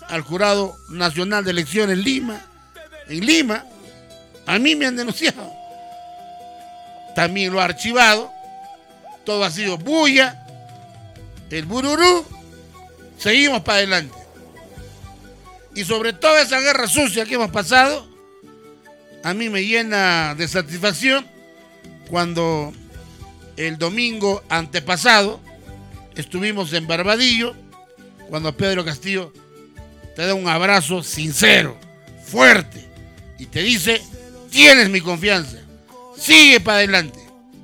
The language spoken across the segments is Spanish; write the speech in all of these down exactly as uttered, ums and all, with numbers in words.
al Jurado Nacional de Elecciones en Lima. En Lima, a mí me han denunciado. También lo ha archivado. Todo ha sido bulla. El bururú. Seguimos para adelante. Y sobre toda esa guerra sucia que hemos pasado, a mí me llena de satisfacción cuando el domingo antepasado estuvimos en Barbadillo, cuando Pedro Castillo te da un abrazo sincero, fuerte, y te dice: tienes mi confianza, sigue para adelante.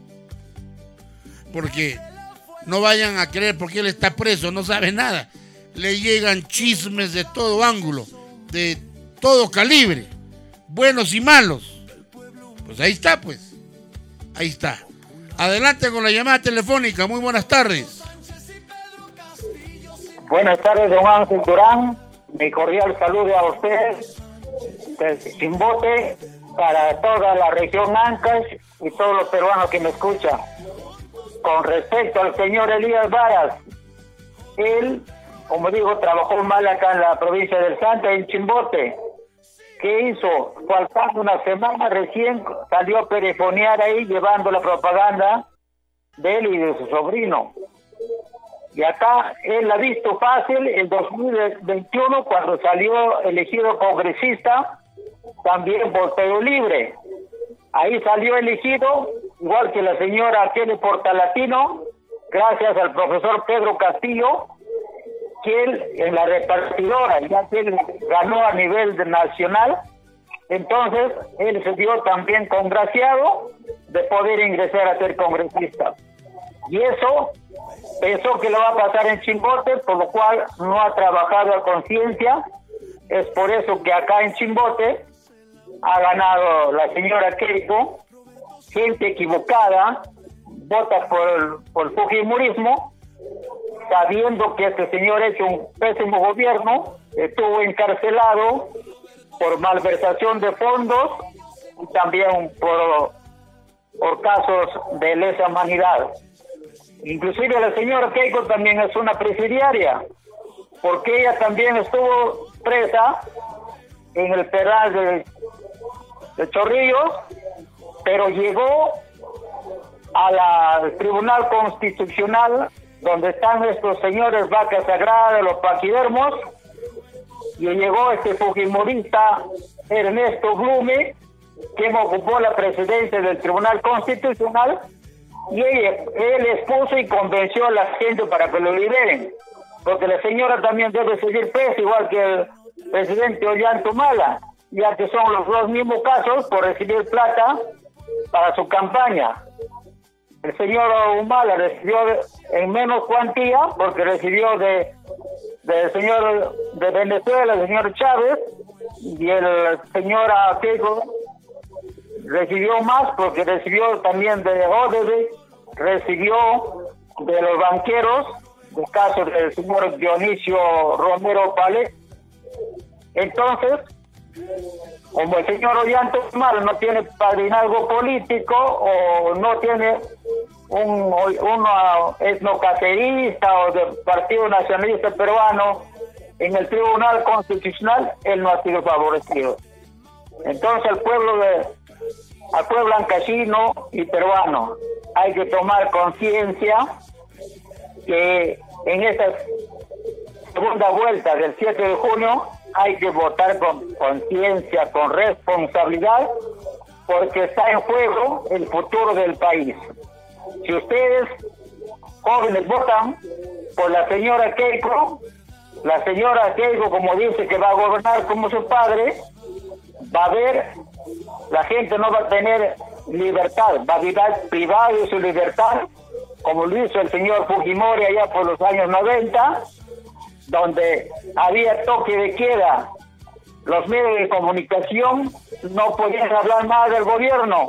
Porque no vayan a creer, porque él está preso, no sabe nada. Le llegan chismes de todo ángulo, de todo calibre, buenos y malos. Pues ahí está, pues. Ahí está. Adelante con la llamada telefónica. Muy buenas tardes. Buenas tardes, don Ángel Durán. Mi cordial saludo a usted desde Chimbote, para toda la región Ancash y todos los peruanos que me escuchan. Con respecto al señor Elías Varas, él, como digo, trabajó mal acá en la provincia del Santa, en Chimbote. ¿Qué hizo? Faltando una semana recién salió a perifonear ahí llevando la propaganda de él y de su sobrino. Y acá él ha visto fácil el dos mil veintiuno cuando salió elegido congresista, también voteo libre. Ahí salió elegido, igual que la señora Kelly Portalatino, gracias al profesor Pedro Castillo, que él en la repartidora, ya que él ganó a nivel nacional, entonces él se dio también congraciado de poder ingresar a ser congresista. Y eso pensó que lo va a pasar en Chimbote, por lo cual no ha trabajado a conciencia. Es por eso que acá en Chimbote ha ganado la señora Keiko, gente equivocada, vota por, por el fujimorismo, sabiendo que este señor ha hecho un pésimo gobierno, estuvo encarcelado por malversación de fondos y también por, por casos de lesa humanidad. Inclusive la señora Keiko también es una presidiaria, porque ella también estuvo presa en el penal de, de Chorrillos, pero llegó a la, al Tribunal Constitucional, donde están estos señores vacas sagradas, los paquidermos, y llegó este fujimorista Ernesto Blume, que ocupó la presidencia del Tribunal Constitucional, y él, él expuso y convenció a la gente para que lo liberen, porque la señora también debe seguir presa, igual que el presidente Ollanta, ya que son los dos mismos casos por recibir plata para su campaña. El señor Humala recibió en menos cuantía, porque recibió de del señor de Venezuela, el señor Chávez, y el señor Keiko recibió más, porque recibió también de Odebrecht, recibió de los banqueros, el caso del señor Dionisio Romero Palé. Entonces, como el señor Ollanta Humala no tiene padrinazgo político o no tiene un uno etnocacerista o del Partido Nacionalista Peruano en el Tribunal Constitucional, él no ha sido favorecido. Entonces el pueblo de al pueblo ancashino y peruano hay que tomar conciencia que en esta segunda vuelta del siete de junio hay que votar con conciencia, con responsabilidad, porque está en juego el futuro del país. Si ustedes, jóvenes, votan por la señora Keiko, la señora Keiko, como dice que va a gobernar como su padre, va a haber, la gente no va a tener libertad, va a vivir privado de su libertad, como lo hizo el señor Fujimori allá por los años noventa, donde había toque de queda. Los medios de comunicación no podían hablar mal del gobierno.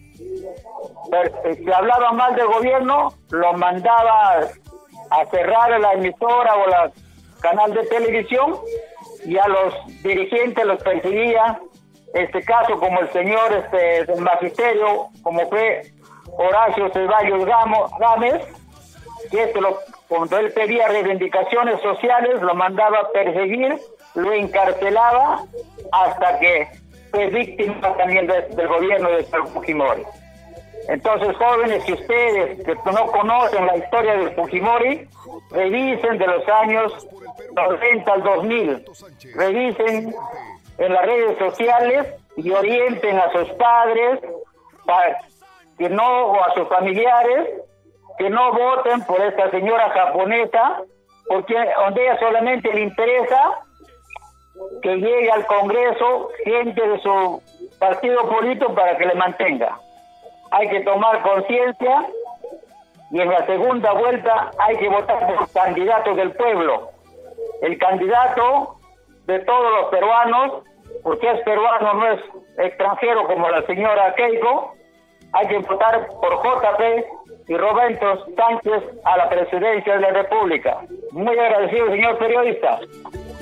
Pero si hablaba mal del gobierno, lo mandaba a cerrar la emisora o el canal de televisión, y a los dirigentes los perseguía. Este caso, como el señor este del magisterio, como fue Horacio Ceballos Gámez, que este lo, cuando él pedía reivindicaciones sociales, lo mandaba a perseguir lo encarcelaba hasta que fue víctima también de, del gobierno de Fujimori. Entonces, jóvenes, si ustedes que no conocen la historia del Fujimori, revisen de los años noventa al dos mil, revisen en las redes sociales y orienten a sus padres para que no, o a sus familiares, que no voten por esta señora japonesa, porque a ella solamente le interesa que llegue al Congreso gente de su partido político para que le mantenga. Hay que tomar conciencia y en la segunda vuelta hay que votar por candidatos del pueblo, el candidato de todos los peruanos, porque es peruano, no es extranjero como la señora Keiko. Hay que votar por J P y Roberto Sánchez a la presidencia de la República. Muy agradecido, señor periodista.